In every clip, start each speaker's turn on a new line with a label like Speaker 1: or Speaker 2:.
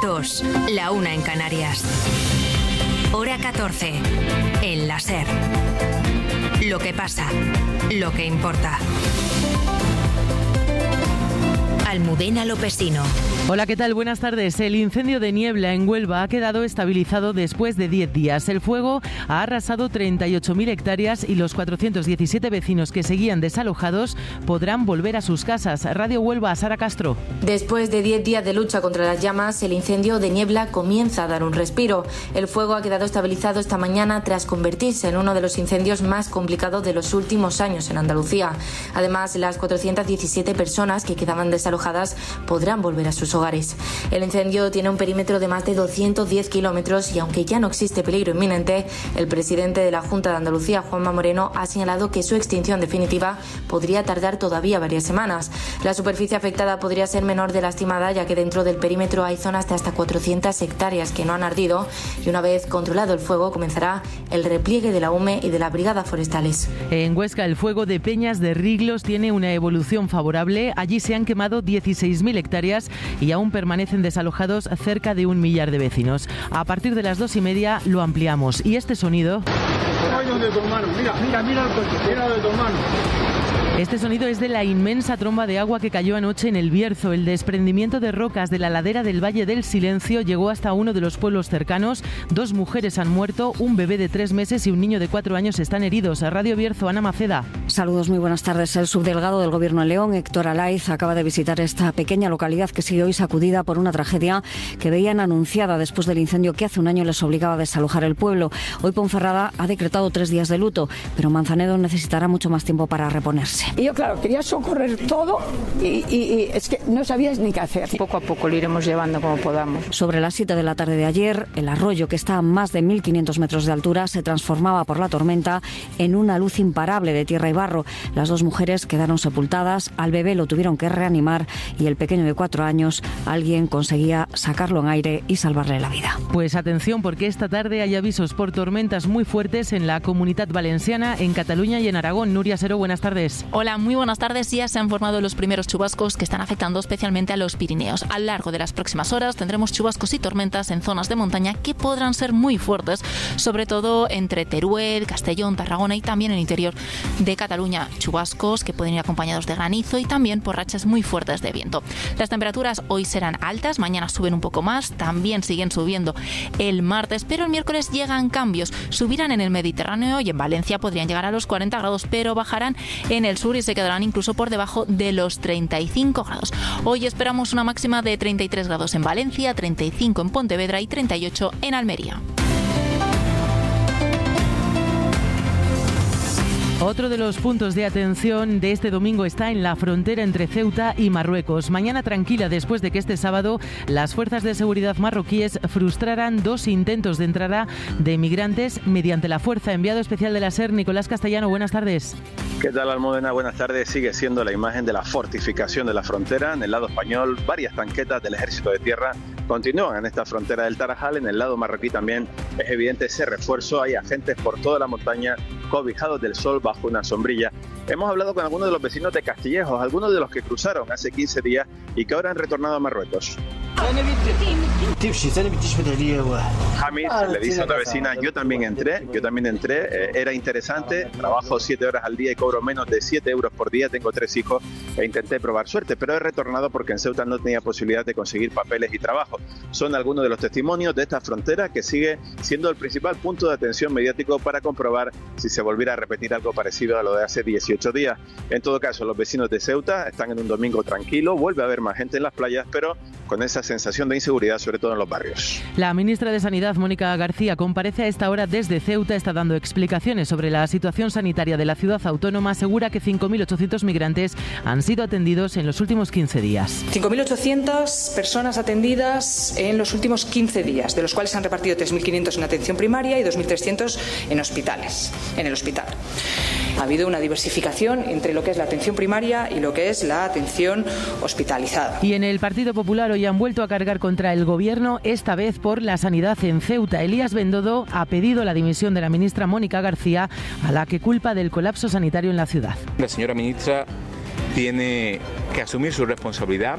Speaker 1: 2, la 1 en Canarias. Hora 14, en la SER. Lo que pasa, lo que importa. Almudena Lopesino.
Speaker 2: Hola, ¿qué tal? Buenas tardes. El incendio de Niebla en Huelva ha quedado estabilizado después de 10 días. El fuego ha arrasado 38.000 hectáreas y los 417 vecinos que seguían desalojados podrán volver a sus casas. Radio Huelva, Sara Castro.
Speaker 3: Después de 10 días de lucha contra las llamas, el incendio de Niebla comienza a dar un respiro. El fuego ha quedado estabilizado esta mañana tras convertirse en uno de los incendios más complicados de los últimos años en Andalucía. Además, las 417 personas que quedaban desalojadas podrán volver a sus hogares. El incendio tiene un perímetro de más de 210 kilómetros y aunque ya no existe peligro inminente, el presidente de la Junta de Andalucía, Juanma Moreno, ha señalado que su extinción definitiva podría tardar todavía varias semanas. La superficie afectada podría ser menor de la estimada, ya que dentro del perímetro hay zonas de hasta 400 hectáreas que no han ardido y una vez controlado el fuego comenzará el repliegue de la UME y de las brigadas forestales.
Speaker 2: En Huesca, el fuego de Peñas de Riglos tiene una evolución favorable. Allí se han quemado 16.000 hectáreas y aún permanecen desalojados cerca de 1 millar de vecinos. A partir de las 2:30 lo ampliamos. Y este sonido... Mira el coche, mira de tu hermano. Este sonido es de la inmensa tromba de agua que cayó anoche en El Bierzo. El desprendimiento de rocas de la ladera del Valle del Silencio llegó hasta uno de los pueblos cercanos. 2 mujeres han muerto, un bebé de 3 meses y un niño de 4 años están heridos. A Radio Bierzo, Ana Maceda.
Speaker 4: Saludos, muy buenas tardes. El subdelegado del Gobierno de León, Héctor Alaiz, acaba de visitar esta pequeña localidad que sigue hoy sacudida por una tragedia que veían anunciada después del incendio que hace un año les obligaba a desalojar el pueblo. Hoy Ponferrada ha decretado 3 días de luto, pero Manzanedo necesitará mucho más tiempo para reponerse.
Speaker 5: Y yo, claro, quería socorrer todo y es que no sabías ni qué hacer.
Speaker 6: Poco a poco lo iremos llevando como podamos.
Speaker 4: Sobre las 7 de la tarde de ayer, el arroyo, que está a más de 1.500 metros de altura, se transformaba por la tormenta en una luz imparable de tierra y barro. Las 2 mujeres quedaron sepultadas, al bebé lo tuvieron que reanimar y el pequeño de 4 años, alguien conseguía sacarlo en aire y salvarle la vida.
Speaker 2: Pues atención, porque esta tarde hay avisos por tormentas muy fuertes en la Comunitat Valenciana, en Cataluña y en Aragón. Nuria Seró, buenas tardes.
Speaker 7: Hola, muy buenas tardes. Ya se han formado los primeros chubascos que están afectando especialmente a los Pirineos. A lo largo de las próximas horas tendremos chubascos y tormentas en zonas de montaña que podrán ser muy fuertes, sobre todo entre Teruel, Castellón, Tarragona y también en el interior de Cataluña. Chubascos que pueden ir acompañados de granizo y también por rachas muy fuertes de viento. Las temperaturas hoy serán altas, mañana suben un poco más, también siguen subiendo el martes, pero el miércoles llegan cambios. Subirán en el Mediterráneo y en Valencia podrían llegar a los 40 grados, pero bajarán en el sur y se quedarán incluso por debajo de los 35 grados. Hoy esperamos una máxima de 33 grados en Valencia, 35 en Pontevedra y 38 en Almería.
Speaker 2: Otro de los puntos de atención de este domingo está en la frontera entre Ceuta y Marruecos. Mañana tranquila después de que este sábado las fuerzas de seguridad marroquíes frustraran 2 intentos de entrada de migrantes mediante la fuerza. Enviado especial de la SER, Nicolás Castellano, buenas tardes.
Speaker 8: ¿Qué tal, Almudena? Buenas tardes. Sigue siendo la imagen de la fortificación de la frontera. En el lado español, varias tanquetas del Ejército de Tierra continúan en esta frontera del Tarajal. En el lado marroquí también es evidente ese refuerzo. Hay agentes por toda la montaña cobijados del sol bajo una sombrilla. Hemos hablado con algunos de los vecinos de Castillejos, algunos de los que cruzaron hace 15 días y que ahora han retornado a Marruecos. Jamis le dice a otra vecina, yo también entré, era interesante, trabajo 7 horas al día y cobro menos de 7 euros por día, tengo 3 hijos e intenté probar suerte, pero he retornado porque en Ceuta no tenía posibilidad de conseguir papeles y trabajo. Son algunos de los testimonios de esta frontera que sigue siendo el principal punto de atención mediático para comprobar si se volviera a repetir algo parecido a lo de hace 18 días. En todo caso, los vecinos de Ceuta están en un domingo tranquilo, vuelve a haber más gente en las playas, pero con esa sensación de inseguridad, sobre todo en los barrios.
Speaker 2: La ministra de Sanidad, Mónica García, comparece a esta hora desde Ceuta, está dando explicaciones sobre la situación sanitaria de la ciudad autónoma, asegura que 5.800 migrantes han sido atendidos en los últimos 15 días.
Speaker 9: 5.800 personas atendidas en los últimos 15 días, de los cuales se han repartido 3.500 en atención primaria y 2.300 en el hospital. Ha habido una diversificación entre lo que es la atención primaria y lo que es la atención hospitalizada.
Speaker 2: Y en el Partido Popular hoy han vuelto a cargar contra el Gobierno, esta vez por la sanidad en Ceuta. Elías Bendodo ha pedido la dimisión de la ministra Mónica García, a la que culpa del colapso sanitario en la ciudad.
Speaker 10: La señora ministra tiene que asumir su responsabilidad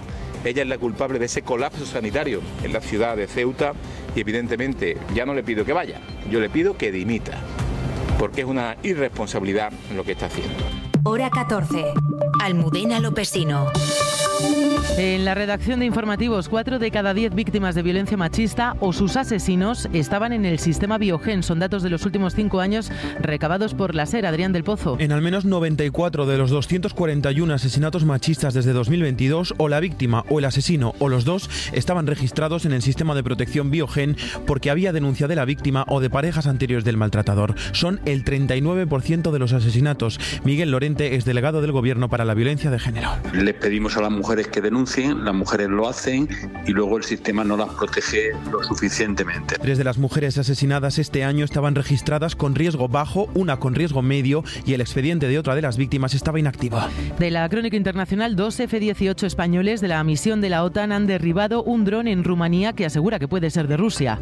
Speaker 10: Ella es la culpable de ese colapso sanitario en la ciudad de Ceuta y evidentemente ya no le pido que vaya, yo le pido que dimita, porque es una irresponsabilidad lo que está haciendo.
Speaker 1: Hora 14. Almudena Lopesino.
Speaker 2: En la redacción de informativos, 4 de cada 10 víctimas de violencia machista o sus asesinos estaban en el sistema Biogen. Son datos de los últimos 5 años recabados por la SER. Adrián del Pozo.
Speaker 11: En al menos 94 de los 241 asesinatos machistas desde 2022, o la víctima o el asesino o los dos estaban registrados en el sistema de protección Biogen porque había denuncia de la víctima o de parejas anteriores del maltratador. Son el 39% de los asesinatos. Miguel Lorente es delegado del Gobierno para la violencia de género.
Speaker 12: Les pedimos a las mujeres que denuncien, las mujeres lo hacen y luego el sistema no las protege lo suficientemente.
Speaker 11: 3 de las mujeres asesinadas este año estaban registradas con riesgo bajo, una con riesgo medio y el expediente de otra de las víctimas estaba inactivo.
Speaker 2: De la crónica internacional, 2 F-18 españoles de la misión de la OTAN han derribado un dron en Rumanía que asegura que puede ser de Rusia.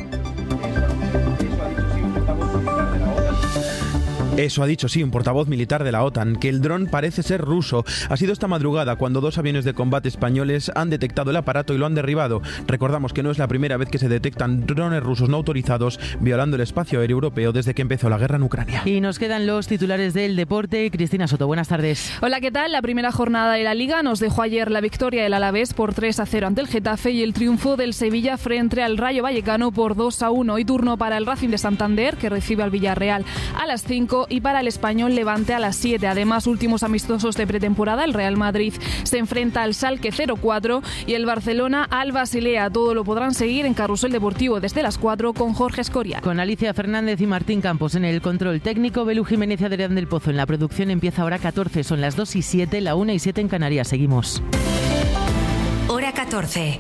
Speaker 11: Eso ha dicho, sí, un portavoz militar de la OTAN, que el dron parece ser ruso. Ha sido esta madrugada cuando 2 aviones de combate españoles han detectado el aparato y lo han derribado. Recordamos que no es la primera vez que se detectan drones rusos no autorizados violando el espacio aéreo europeo desde que empezó la guerra en Ucrania.
Speaker 2: Y nos quedan los titulares del deporte. Cristina Soto, buenas tardes.
Speaker 13: Hola, ¿qué tal? La primera jornada de la Liga nos dejó ayer la victoria del Alavés por 3-0 ante el Getafe y el triunfo del Sevilla frente al Rayo Vallecano por 2-1. Hoy turno para el Racing de Santander, que recibe al Villarreal a las 5, y para el Español Levante a las 7. Además, últimos amistosos de pretemporada, el Real Madrid se enfrenta al Schalke 04 y el Barcelona al Basilea. Todo lo podrán seguir en Carrusel Deportivo desde las 4 con Jorge Escorial.
Speaker 2: Con Alicia Fernández y Martín Campos en el control técnico, Belu Jiménez y Adrián del Pozo en la producción. Empieza Hora 14, son las 2:07, la 1:07 en Canarias. Seguimos.
Speaker 1: Hora 14.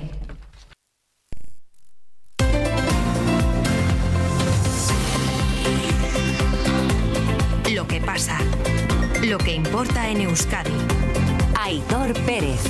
Speaker 1: Lo que pasa, lo que importa en Euskadi. Aitor Pérez.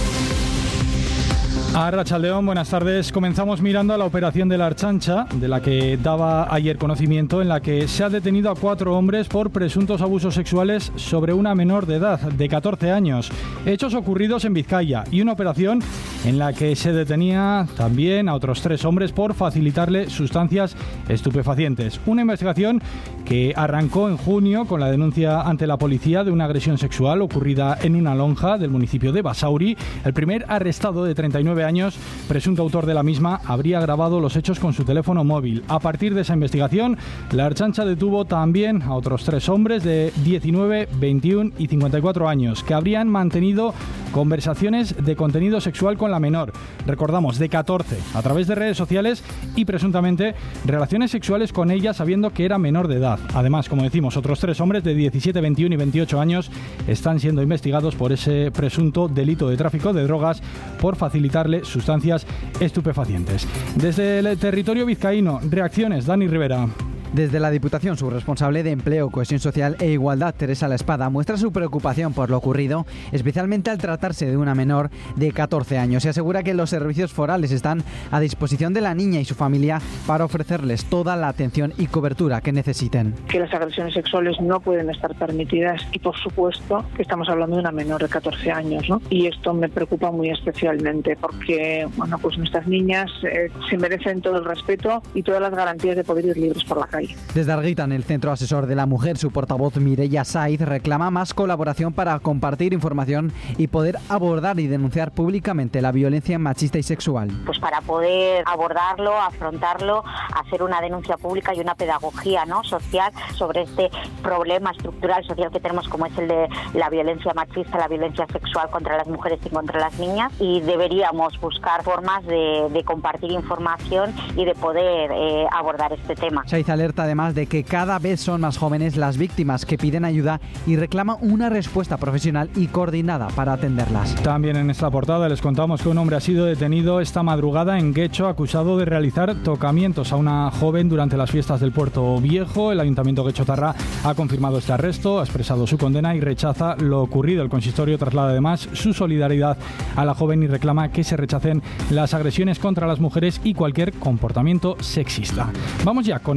Speaker 14: Arratsaldeon, buenas tardes. Comenzamos mirando a la operación de la Ertzaintza, de la que daba ayer conocimiento, en la que se ha detenido a 4 hombres por presuntos abusos sexuales sobre una menor de edad, de 14 años. Hechos ocurridos en Vizcaya, y una operación en la que se detenía también a otros 3 hombres por facilitarle sustancias estupefacientes. Una investigación que arrancó en junio con la denuncia ante la policía de una agresión sexual ocurrida en una lonja del municipio de Basauri. El primer arrestado, de 39 años, presunto autor de la misma, habría grabado los hechos con su teléfono móvil. A partir de esa investigación, la Ertzaintza detuvo también a otros 3 hombres de 19, 21 y 54 años que habrían mantenido conversaciones de contenido sexual con la menor, recordamos, de 14, a través de redes sociales, y presuntamente relaciones sexuales con ella sabiendo que era menor de edad. Además, como decimos, otros 3 hombres de 17, 21 y 28 años están siendo investigados por ese presunto delito de tráfico de drogas por facilitarle sustancias estupefacientes. Desde el territorio vizcaíno, reacciones, Dani Rivera.
Speaker 15: Desde la Diputación, su responsable de Empleo, Cohesión Social e Igualdad, Teresa La Espada, muestra su preocupación por lo ocurrido, especialmente al tratarse de una menor de 14 años. Y asegura que los servicios forales están a disposición de la niña y su familia para ofrecerles toda la atención y cobertura que necesiten.
Speaker 16: Que las agresiones sexuales no pueden estar permitidas y, por supuesto, que estamos hablando de una menor de 14 años, ¿no? Y esto me preocupa muy especialmente porque, bueno, pues nuestras niñas se merecen todo el respeto y todas las garantías de poder ir libres por la calle.
Speaker 15: Desde Argita, en el Centro Asesor de la Mujer, su portavoz Mireia Saiz reclama más colaboración para compartir información y poder abordar y denunciar públicamente la violencia machista y sexual.
Speaker 17: Pues para poder abordarlo, afrontarlo, hacer una denuncia pública y una pedagogía, ¿no?, social sobre este problema estructural social que tenemos, como es el de la violencia machista, la violencia sexual contra las mujeres y contra las niñas, y deberíamos buscar formas de compartir información y de poder abordar este tema.
Speaker 15: Saiz alerta además de que cada vez son más jóvenes las víctimas que piden ayuda y reclama una respuesta profesional y coordinada para atenderlas.
Speaker 14: También en esta portada les contamos que un hombre ha sido detenido esta madrugada en Guecho, acusado de realizar tocamientos a una joven durante las fiestas del Puerto Viejo. El Ayuntamiento guechotarra ha confirmado este arresto, ha expresado su condena y rechaza lo ocurrido. El consistorio traslada además su solidaridad a la joven y reclama que se rechacen las agresiones contra las mujeres y cualquier comportamiento sexista. Vamos ya con el avance de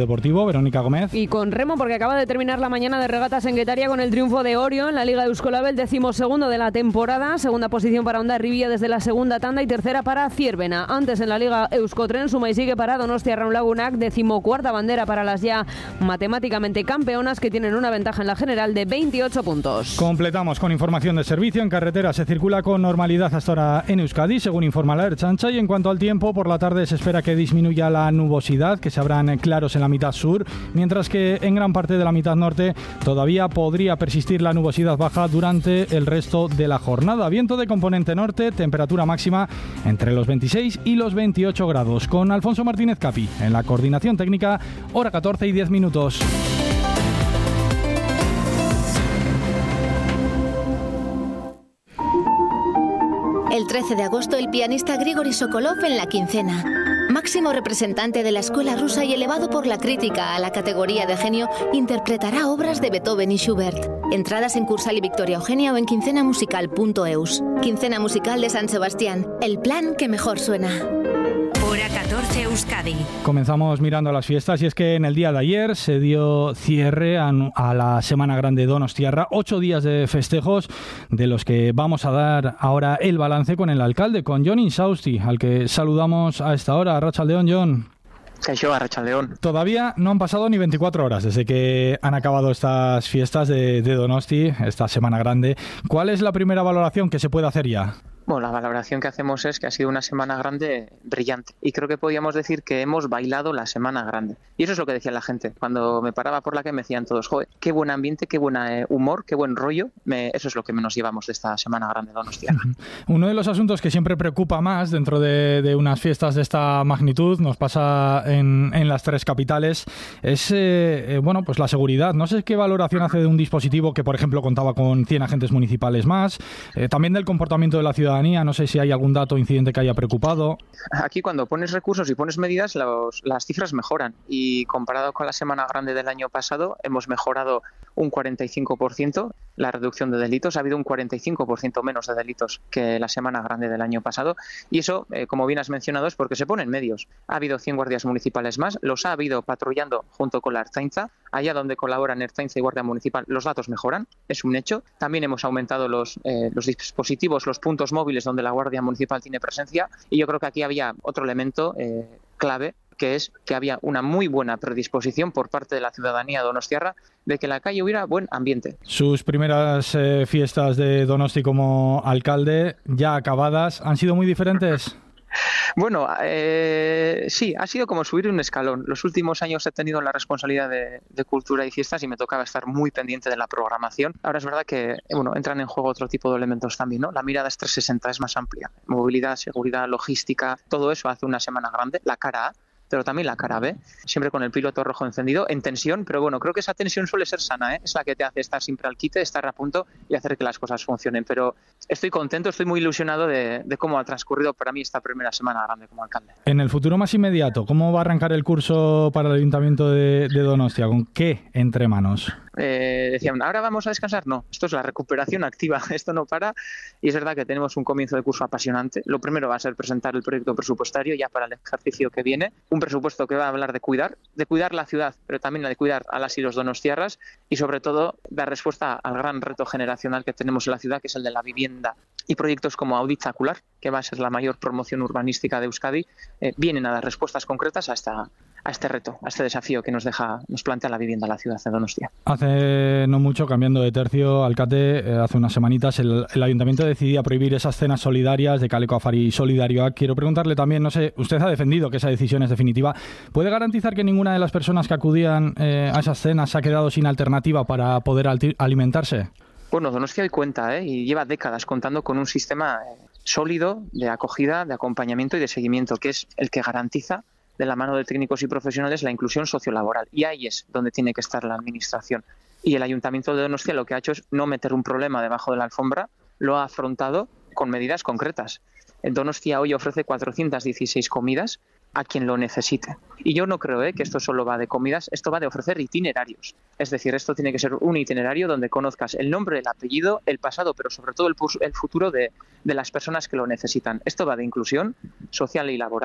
Speaker 14: polideportivo, Verónica Gómez.
Speaker 18: Y con remo, porque acaba de terminar la mañana de regatas en Guetaria con el triunfo de Orio en la Liga Euskolabel, 12º de la temporada, segunda posición para Hondarribia desde la segunda tanda y tercera para Zierbena. Antes en la Liga Euskotren suma y sigue para Donostia Raun Lagunak, 14ª bandera para las ya matemáticamente campeonas, que tienen una ventaja en la general de 28 puntos.
Speaker 14: Completamos con información de servicio. En carretera se circula con normalidad hasta ahora en Euskadi, según informa la Ertzaintza, y en cuanto al tiempo, por la tarde se espera que disminuya la nubosidad, que se abran claros en la mitad sur, mientras que en gran parte de la mitad norte todavía podría persistir la nubosidad baja durante el resto de la jornada. Viento de componente norte, temperatura máxima entre los 26 y los 28 grados. Con Alfonso Martínez Capi en la coordinación técnica, hora 14 y 10 minutos.
Speaker 19: El 13 de agosto, el pianista Grigori Sokolov en La Quincena. Máximo representante de la escuela rusa y elevado por la crítica a la categoría de genio, interpretará obras de Beethoven y Schubert. Entradas en Cursal y Victoria Eugenia o en quincenamusical.eus. Quincena Musical de San Sebastián. El plan que mejor suena.
Speaker 1: Hora 14 Euskadi.
Speaker 14: Comenzamos mirando las fiestas, y es que en el día de ayer se dio cierre a la Semana Grande Donostiarra, 8 días de festejos, de los que vamos a dar ahora el balance con el alcalde, con Jon Insausti, al que saludamos a esta hora. Arratsaldeon, Jon.
Speaker 20: Arratsaldeon.
Speaker 14: Todavía no han pasado ni 24 horas desde que han acabado estas fiestas de Donosti, esta Semana Grande. ¿Cuál es la primera valoración que se puede hacer ya?
Speaker 20: Bueno, la valoración que hacemos es que ha sido una Semana Grande brillante, y creo que podríamos decir que hemos bailado la Semana Grande. Y eso es lo que decía la gente. Cuando me paraba por la calle me decían todos: joder, qué buen ambiente, qué buen humor, qué buen rollo. Eso es lo que nos llevamos de esta Semana Grande de Donostia.
Speaker 14: Uno de los asuntos que siempre preocupa más dentro de unas fiestas de esta magnitud, nos pasa en las tres capitales, es pues la seguridad. No sé qué valoración hace de un dispositivo que, por ejemplo, contaba con 100 agentes municipales más, también del comportamiento de la ciudadanía. No sé si hay algún dato o incidente que haya preocupado.
Speaker 20: Aquí, cuando pones recursos y pones medidas, las cifras mejoran, y comparado con la Semana Grande del año pasado hemos mejorado un 45% la reducción de delitos. Ha habido un 45% menos de delitos que la Semana Grande del año pasado, y eso, como bien has mencionado, es porque se ponen medios. Ha habido 100 guardias municipales más, los ha habido patrullando junto con la Ertzaintza. Allá donde colaboran Ertzaintza y Guardia Municipal, los datos mejoran, es un hecho. También hemos aumentado los dispositivos, los puntos móviles donde la Guardia Municipal tiene presencia, y yo creo que aquí había otro elemento clave, que es que había una muy buena predisposición por parte de la ciudadanía donostiarra de que en la calle hubiera buen ambiente.
Speaker 14: Sus primeras fiestas de Donosti como alcalde, ya acabadas, ¿han sido muy diferentes?
Speaker 20: Bueno, sí, ha sido como subir un escalón. Los últimos años he tenido la responsabilidad de cultura y fiestas y me tocaba estar muy pendiente de la programación. Ahora es verdad que entran en juego otro tipo de elementos también, ¿no? La mirada es 360, es más amplia. Movilidad, seguridad, logística, todo eso hace una Semana Grande. La cara A, pero también la cara B, siempre con el piloto rojo encendido, en tensión, pero bueno, creo que esa tensión suele ser sana, es la que te hace estar siempre al quite, estar a punto y hacer que las cosas funcionen. Pero estoy contento, estoy muy ilusionado de cómo ha transcurrido para mí esta primera Semana Grande como alcalde.
Speaker 14: En el futuro más inmediato, ¿cómo va a arrancar el curso para el Ayuntamiento de Donostia? ¿Con qué entre manos?
Speaker 20: Decían, ¿ahora vamos a descansar? No, esto es la recuperación activa, esto no para, y es verdad que tenemos un comienzo de curso apasionante. Lo primero va a ser presentar el proyecto presupuestario ya para el ejercicio que viene, un presupuesto que va a hablar de cuidar la ciudad, pero también de cuidar a las y los donostiarras, y sobre todo dar respuesta al gran reto generacional que tenemos en la ciudad, que es el de la vivienda. Y proyectos como Auditzacular, que va a ser la mayor promoción urbanística de Euskadi, vienen a dar respuestas concretas a este reto, a este desafío que nos plantea la vivienda en la ciudad de Donostia.
Speaker 14: Hace no mucho, cambiando de tercio, alcalde, hace unas semanitas el Ayuntamiento decidía prohibir esas cenas solidarias de Kaleko Afari Solidarioak. Quiero preguntarle también, no sé, usted ha defendido que esa decisión es definitiva. ¿Puede garantizar que ninguna de las personas que acudían a esas cenas se ha quedado sin alternativa para poder alimentarse?
Speaker 20: Bueno, Donostia hoy cuenta y lleva décadas contando con un sistema sólido de acogida, de acompañamiento y de seguimiento, que es el que garantiza de la mano de técnicos y profesionales la inclusión sociolaboral. Y ahí es donde tiene que estar la administración. Y el Ayuntamiento de Donostia lo que ha hecho es no meter un problema debajo de la alfombra, lo ha afrontado con medidas concretas. Donostia hoy ofrece 416 comidas a quien lo necesite. Y yo no creo que esto solo va de comidas, esto va de ofrecer itinerarios. Es decir, esto tiene que ser un itinerario donde conozcas el nombre, el apellido, el pasado, pero sobre todo el futuro de las personas que lo necesitan. Esto va de inclusión social y laboral,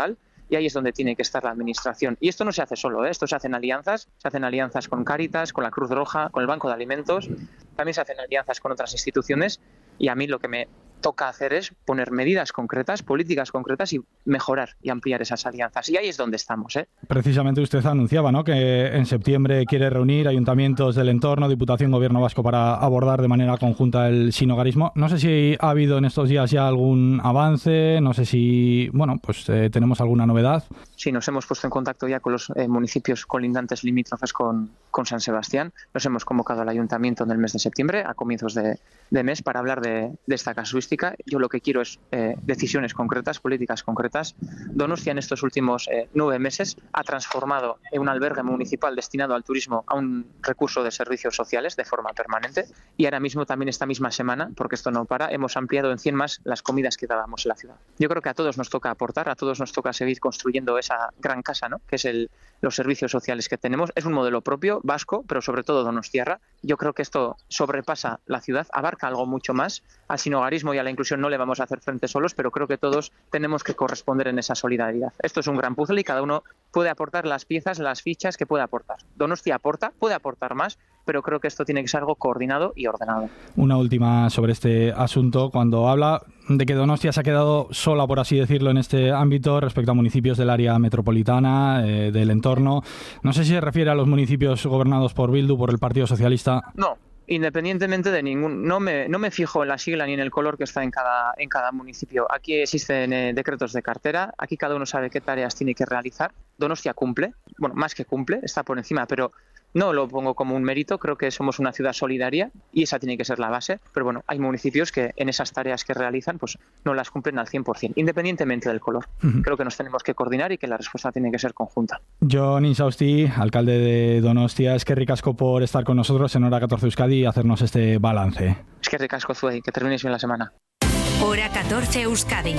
Speaker 20: y ahí es donde tiene que estar la administración. Y esto no se hace solo, esto se hacen alianzas con Cáritas, con la Cruz Roja, con el Banco de Alimentos, también se hacen alianzas con otras instituciones, y a mí lo que me toca hacer es poner medidas concretas, políticas concretas y mejorar y ampliar esas alianzas. Y ahí es donde estamos.
Speaker 14: Precisamente usted anunciaba, ¿no?, que en septiembre quiere reunir ayuntamientos del entorno, Diputación, Gobierno vasco para abordar de manera conjunta el sinhogarismo. No sé si ha habido en estos días ya algún avance, no sé si, tenemos alguna novedad.
Speaker 20: Sí, nos hemos puesto en contacto ya con los municipios colindantes limítrofes con San Sebastián. Nos hemos convocado al ayuntamiento en el mes de septiembre, a comienzos de mes, para hablar de esta casuística. Yo lo que quiero es decisiones concretas, políticas concretas. Donostia en estos últimos 9 meses ha transformado un albergue municipal destinado al turismo a un recurso de servicios sociales de forma permanente, y ahora mismo también esta misma semana, porque esto no para, hemos ampliado en 100 más las comidas que dábamos en la ciudad. Yo creo que a todos nos toca aportar, a todos nos toca seguir construyendo esa gran casa, ¿no?, que es los servicios sociales que tenemos. Es un modelo propio, vasco, pero sobre todo donostiarra. Yo creo que esto sobrepasa la ciudad, abarca algo mucho más. Al sinhogarismo y a la inclusión no le vamos a hacer frente solos, pero creo que todos tenemos que corresponder en esa solidaridad. Esto es un gran puzzle y cada uno puede aportar las piezas, las fichas que puede aportar. Donostia puede aportar más, pero creo que esto tiene que ser algo coordinado y ordenado.
Speaker 14: Una última sobre este asunto. Cuando habla de que Donostia se ha quedado sola, por así decirlo, en este ámbito respecto a municipios del área metropolitana, del entorno, no sé si se refiere a los municipios gobernados por Bildu, por el Partido Socialista.
Speaker 20: No. Independientemente de no me fijo en la sigla ni en el color que está en cada municipio. Aquí existen decretos de cartera, aquí cada uno sabe qué tareas tiene que realizar. Donostia cumple, más que cumple, está por encima, pero no lo pongo como un mérito. Creo que somos una ciudad solidaria y esa tiene que ser la base, pero hay municipios que en esas tareas que realizan no las cumplen al 100%, independientemente del color. Creo que nos tenemos que coordinar y que la respuesta tiene que ser conjunta.
Speaker 14: Jon Insausti, alcalde de Donostia, eskerrik asko por estar con nosotros en Hora 14 Euskadi y hacernos este balance.
Speaker 20: Eskerrik asko zuei, que terminéis bien la semana.
Speaker 1: Hora 14 Euskadi.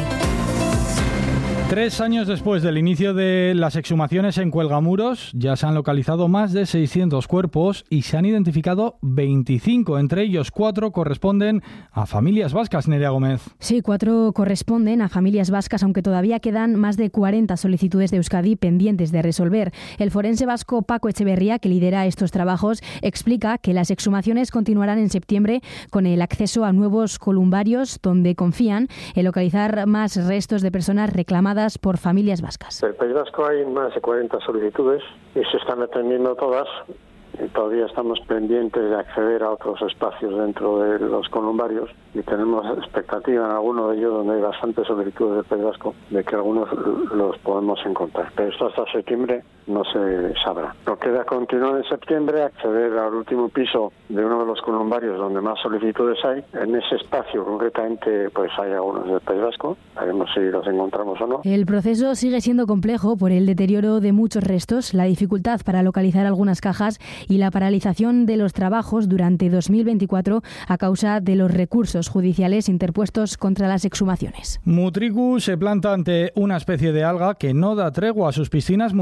Speaker 14: 3 años después del inicio de las exhumaciones en Cuelgamuros, ya se han localizado más de 600 cuerpos y se han identificado 25. Entre ellos, 4 corresponden a familias vascas, Nerea Gómez.
Speaker 21: Sí, 4 corresponden a familias vascas, aunque todavía quedan más de 40 solicitudes de Euskadi pendientes de resolver. El forense vasco Paco Echeverría, que lidera estos trabajos, explica que las exhumaciones continuarán en septiembre con el acceso a nuevos columbarios, donde confían en localizar más restos de personas reclamadas por familias vascas.
Speaker 22: En el País Vasco hay más de 40 solicitudes y se están atendiendo todas. Todavía estamos pendientes de acceder a otros espacios dentro de los columbarios y tenemos expectativa en alguno de ellos, donde hay bastantes solicitudes del País Vasco, de que algunos los podemos encontrar. Pero esto hasta septiembre no se sabrá. Nos queda continuar en septiembre, acceder al último piso de uno de los columbarios donde más solicitudes hay. En ese espacio concretamente hay algunos del País Vasco. Veremos si los encontramos o no.
Speaker 21: El proceso sigue siendo complejo por el deterioro de muchos restos, la dificultad para localizar algunas cajas y la paralización de los trabajos durante 2024 a causa de los recursos judiciales interpuestos contra las exhumaciones.
Speaker 14: Mutriku se planta ante una especie de alga que no da tregua a sus piscinas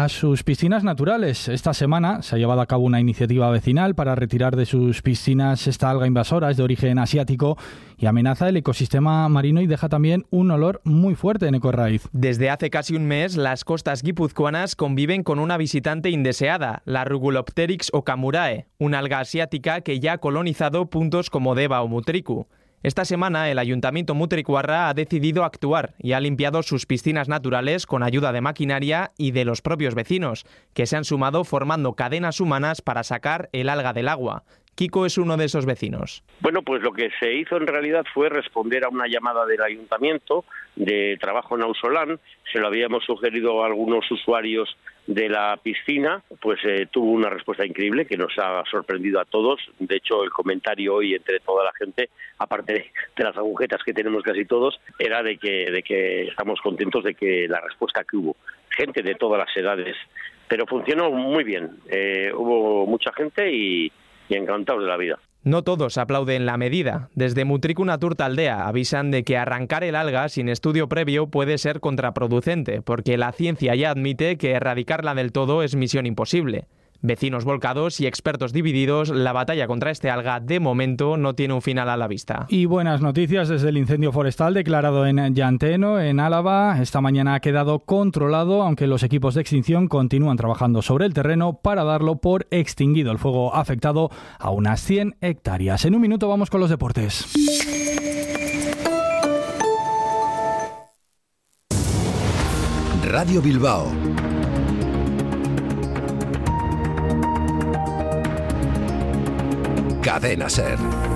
Speaker 14: naturales. Esta semana se ha llevado a cabo una iniciativa vecinal para retirar de sus piscinas esta alga invasora, es de origen asiático y amenaza el ecosistema marino y deja también un olor muy fuerte en Ecorraiz.
Speaker 23: Desde hace casi un mes, las costas guipuzcoanas conviven con una visitante indeseada, la Rugulopteryx okamurae, una alga asiática que ya ha colonizado puntos como Deba o Mutriku. Esta semana el Ayuntamiento mutricuarra ha decidido actuar y ha limpiado sus piscinas naturales con ayuda de maquinaria y de los propios vecinos, que se han sumado formando cadenas humanas para sacar el alga del agua. Kiko es uno de esos vecinos.
Speaker 24: Bueno, pues lo que se hizo en realidad fue responder a una llamada del Ayuntamiento de trabajo en Ausolán. Se lo habíamos sugerido a algunos usuarios de la piscina, pues tuvo una respuesta increíble que nos ha sorprendido a todos. De hecho, el comentario hoy entre toda la gente, aparte de las agujetas que tenemos casi todos, era de que estamos contentos de que la respuesta que hubo. Gente de todas las edades, pero funcionó muy bien. Hubo mucha gente y encantados de la vida.
Speaker 23: No todos aplauden la medida. Desde Mutriku Naturtaldea avisan de que arrancar el alga sin estudio previo puede ser contraproducente, porque la ciencia ya admite que erradicarla del todo es misión imposible. Vecinos volcados y expertos divididos, la batalla contra este alga de momento no tiene un final a la vista.
Speaker 14: Y buenas noticias desde el incendio forestal declarado en Llanteno, en Álava. Esta mañana ha quedado controlado, aunque los equipos de extinción continúan trabajando sobre el terreno para darlo por extinguido. El fuego ha afectado a unas 100 hectáreas. En un minuto vamos con los deportes.
Speaker 3: Radio Bilbao. Cadena SER.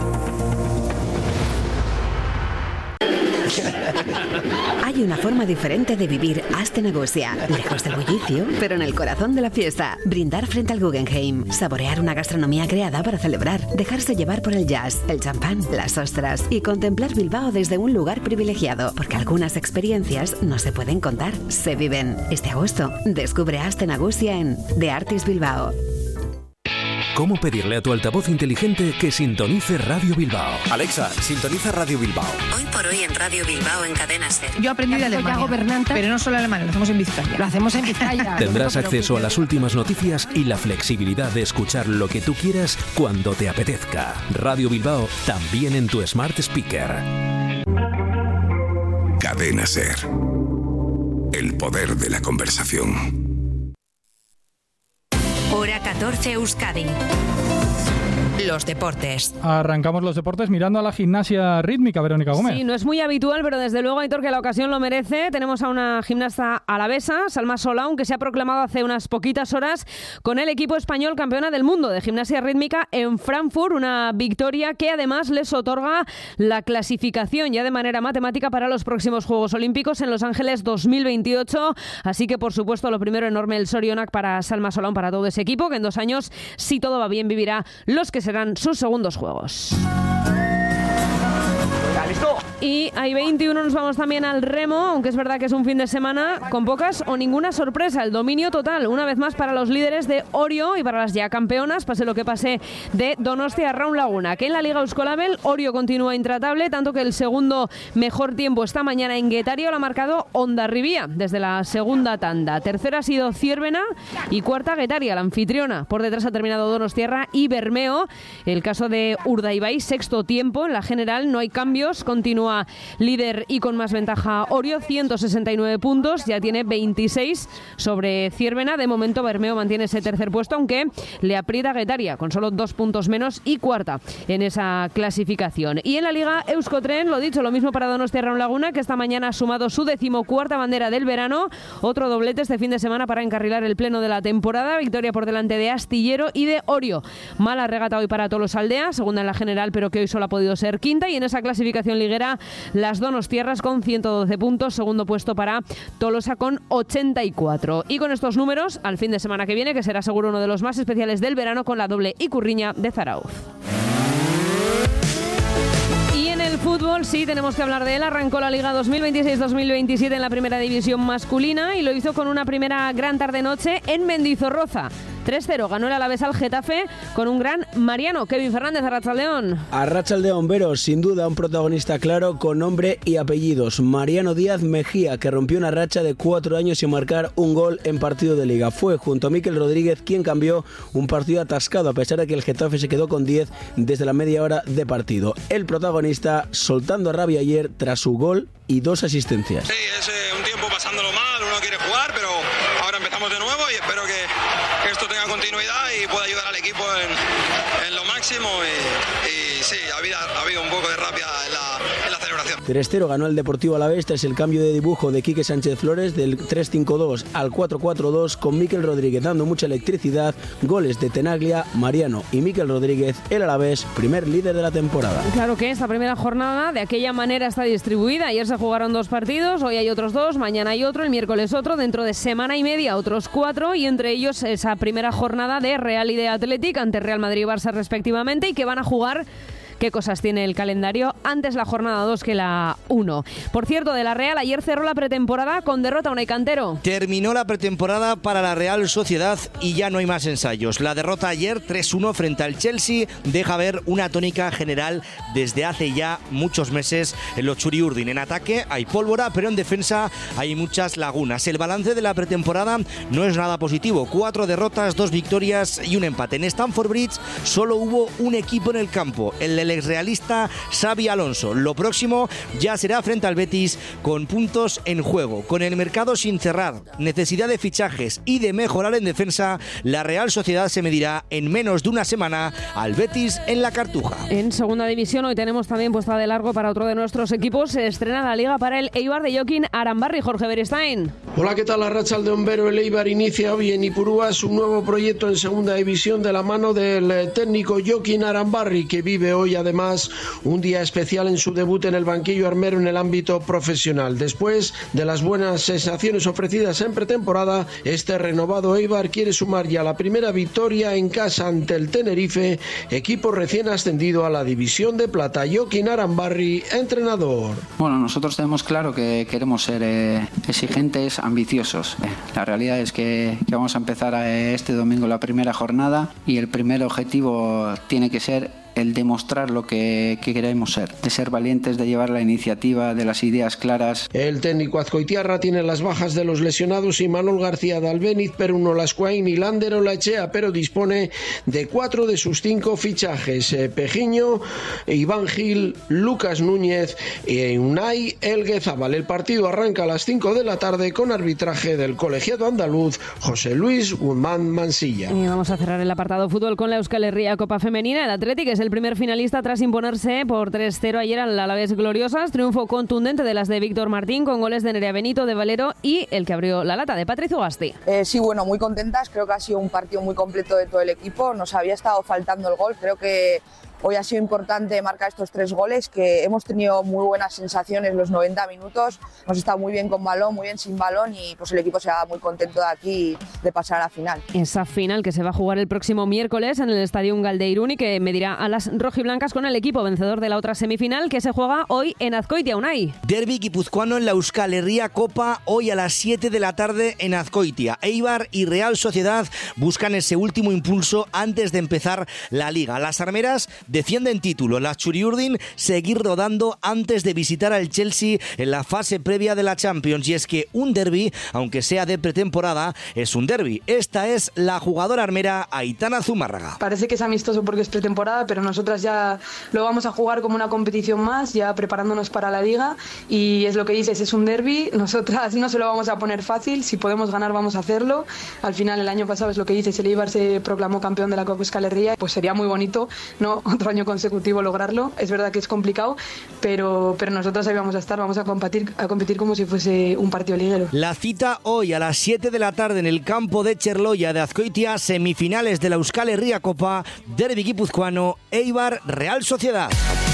Speaker 4: Hay una forma diferente de vivir Astenagusia, lejos del bullicio, pero en el corazón de la fiesta. Brindar frente al Guggenheim, saborear una gastronomía creada para celebrar, dejarse llevar por el jazz, el champán, las ostras y contemplar Bilbao desde un lugar privilegiado, porque algunas experiencias no se pueden contar, se viven. Este agosto, descubre Astenagusia en The Artist Bilbao.
Speaker 3: ¿Cómo pedirle a tu altavoz inteligente que sintonice Radio Bilbao?
Speaker 5: Alexa, sintoniza Radio Bilbao.
Speaker 4: Hoy por hoy en Radio Bilbao en Cadena SER.
Speaker 6: Yo aprendí de Alemania, pero no solo alemán, lo hacemos en Vizcaya. Lo hacemos en Vizcaya.
Speaker 3: Tendrás acceso a las últimas noticias y la flexibilidad de escuchar lo que tú quieras cuando te apetezca. Radio Bilbao, también en tu Smart Speaker.
Speaker 5: Cadena SER. El poder de la conversación.
Speaker 1: Hora 14 Euskadi. Los deportes.
Speaker 14: Arrancamos los deportes mirando a la gimnasia rítmica, Verónica Gómez.
Speaker 18: Sí, no es muy habitual, pero desde luego, Aitor, que la ocasión lo merece. Tenemos a una gimnasta alavesa, Salma Solaun, que se ha proclamado hace unas poquitas horas con el equipo español campeona del mundo de gimnasia rítmica en Frankfurt. Una victoria que además les otorga la clasificación ya de manera matemática para los próximos Juegos Olímpicos en Los Ángeles 2028. Así que, por supuesto, lo primero, enorme el sorionak para Salma Solaun, para todo ese equipo, que en 2 años, si todo va bien, vivirá los que serán sus segundos Juegos. Y hay 21, nos vamos también al remo, aunque es verdad que es un fin de semana con pocas o ninguna sorpresa. El dominio total, una vez más, para los líderes de Orio y para las ya campeonas, pase lo que pase, de Donostia Raun Laguna, que en la Liga Euskolabel Orio continúa intratable, tanto que el segundo mejor tiempo esta mañana en Guetario lo ha marcado Hondarribía desde la segunda tanda. Tercera ha sido Ciervena y cuarta Guetaria, la anfitriona. Por detrás ha terminado Donostiarra y Bermeo. El caso de Urdaibai, sexto tiempo en la general, no hay cambios, continúa líder y con más ventaja Orio, 169 puntos, ya tiene 26 sobre Ciervena. De momento Bermeo mantiene ese tercer puesto, aunque le aprieta Guetaria con solo 2 puntos menos y cuarta en esa clasificación. Y en la Liga Euskotren, lo dicho, lo mismo para Donostia Raun Laguna, que esta mañana ha sumado su 14ª bandera del verano. Otro doblete este fin de semana para encarrilar el pleno de la temporada. Victoria por delante de Astillero y de Orio. Mala regata hoy para Tolosaldea, segunda en la general, pero que hoy solo ha podido ser quinta. Y en esa clasificación liguera, las Donostierras con 112 puntos, segundo puesto para Tolosa con 84. Y con estos números, al fin de semana que viene, que será seguro uno de los más especiales del verano, con la doble Icurriña de Zarauz. Y en el fútbol, sí, tenemos que hablar de él. Arrancó la Liga 2026-2027 en la primera división masculina y lo hizo con una primera gran tarde-noche en Mendizorroza. 3-0 ganó el Alavés al Getafe con un gran Mariano. Kevin Fernández, Arratsaldeón.
Speaker 25: Arratsaldeón, Vero, sin duda un protagonista claro con nombre y apellidos. Mariano Díaz Mejía, que rompió una racha de 4 años sin marcar un gol en partido de Liga. Fue junto a Mikel Rodríguez quien cambió un partido atascado, a pesar de que el Getafe se quedó con 10 desde la media hora de partido. El protagonista soltando rabia ayer tras su gol y 2 asistencias.
Speaker 26: Sí, es un tiempo pasándolo mal, uno quiere jugar, pero ahora empezamos de nuevo y espero que esto tenga continuidad y pueda ayudar al equipo en lo máximo y sí, ha habido un poco de rabia en la celebración.
Speaker 25: 3-0 ganó el Deportivo Alavés tras el cambio de dibujo de Quique Sánchez Flores del 3-5-2 al 4-4-2, con Mikel Rodríguez dando mucha electricidad, goles de Tenaglia, Mariano y Mikel Rodríguez. El Alavés, primer líder de la temporada.
Speaker 18: Claro que esta primera jornada de aquella manera está distribuida. Ayer se jugaron 2 partidos, hoy hay otros 2, mañana hay otro, el miércoles otro, dentro de semana y media otros 4, y entre ellos esa primera jornada de Real y de Athletic ante Real Madrid y Barça respectivamente, y que van a jugar qué cosas tiene el calendario antes la jornada 2 que la 1. Por cierto, de la Real, ayer cerró la pretemporada con derrota Unai Cantero.
Speaker 7: Terminó la pretemporada para la Real Sociedad y ya no hay más ensayos. La derrota ayer 3-1 frente al Chelsea deja ver una tónica general desde hace ya muchos meses en los Txuri-Urdin. En ataque hay pólvora, pero en defensa hay muchas lagunas. El balance de la pretemporada no es nada positivo. 4 derrotas, 2 victorias y un empate. En Stamford Bridge solo hubo un equipo en el campo, el del exrealista Xabi Alonso. Lo próximo ya será frente al Betis con puntos en juego. Con el mercado sin cerrar, necesidad de fichajes y de mejorar en defensa, la Real Sociedad se medirá en menos de una semana al Betis en la Cartuja.
Speaker 18: En segunda división hoy tenemos también puesta de largo para otro de nuestros equipos. Se estrena la liga para el Eibar de Jokin Arambarri. Jorge Beristain.
Speaker 8: Hola, ¿qué tal? Arratsaldeon Bero. El Eibar inicia hoy en Ipurúa su nuevo proyecto en segunda división de la mano del técnico Jokin Arambarri, que vive hoy además un día especial en su debut en el banquillo armero en el ámbito profesional. Después de las buenas sensaciones ofrecidas en pretemporada, este renovado Eibar quiere sumar ya la primera victoria en casa ante el Tenerife, equipo recién ascendido a la división de plata. Jokin Arambarri, entrenador.
Speaker 9: Bueno, nosotros tenemos claro que queremos ser exigentes, ambiciosos. La realidad es que vamos a empezar este domingo la primera jornada y el primer objetivo tiene que ser el demostrar lo que queremos ser, de ser valientes, de llevar la iniciativa, de las ideas claras.
Speaker 8: El técnico azcoitiarra tiene las bajas de los lesionados Imanol García de Albéniz, Peruno Lascuain y Lander Olaechea, pero dispone de 4 de sus 5 fichajes: Pejiño, Iván Gil, Lucas Núñez y Unai Elguezábal. El partido arranca a las 5 de la tarde con arbitraje del colegiado andaluz José Luis Guzmán Mansilla.
Speaker 18: Y vamos a cerrar el apartado fútbol con la Euskal Herria Copa Femenina. El Athletic es el primer finalista tras imponerse por 3-0 ayer al Alavés Gloriosas. Triunfo contundente de las de Víctor Martín con goles de Nerea Benito, de Valero y el que abrió la lata de Patricio Ugasti.
Speaker 10: Sí, bueno, muy contentas. Creo que ha sido un partido muy completo de todo el equipo. Nos había estado faltando el gol. Creo que hoy ha sido importante marcar estos 3 goles, que hemos tenido muy buenas sensaciones los 90 minutos. Hemos estado muy bien con balón, muy bien sin balón y pues el equipo se va muy contento de aquí de pasar a la final.
Speaker 18: Esa final que se va a jugar el próximo miércoles en el Estadio Galdeirún y que medirá a las rojiblancas con el equipo vencedor de la otra semifinal que se juega hoy en Azkoitia, Unai.
Speaker 7: Derbi guipuzcoano en la Euskal Herria Copa hoy a las 7 de la tarde en Azkoitia. Eibar y Real Sociedad buscan ese último impulso antes de empezar la Liga. Las armeras defienden título. Las Txuri-Urdin seguir rodando antes de visitar al Chelsea en la fase previa de la Champions. Y es que un derbi, aunque sea de pretemporada, es un derbi. Esta es la jugadora armera Aitana Zumárraga.
Speaker 11: Parece que es amistoso porque es pretemporada, pero nosotras ya lo vamos a jugar como una competición más, ya preparándonos para la Liga. Y es lo que dices, es un derbi. Nosotras no se lo vamos a poner fácil. Si podemos ganar, vamos a hacerlo. Al final, el año pasado es lo que dices, el Eibar se proclamó campeón de la Copa Euskal Herria. Pues sería muy bonito, ¿no? Otro año consecutivo lograrlo. Es verdad que es complicado, pero nosotros ahí vamos a estar, vamos a competir como si fuese un partido liguero.
Speaker 7: La cita hoy a las 7 de la tarde en el campo de Cherloya de Azkoitia, semifinales de la Euskal Herria Copa, derbi guipuzcoano, Eibar Real Sociedad.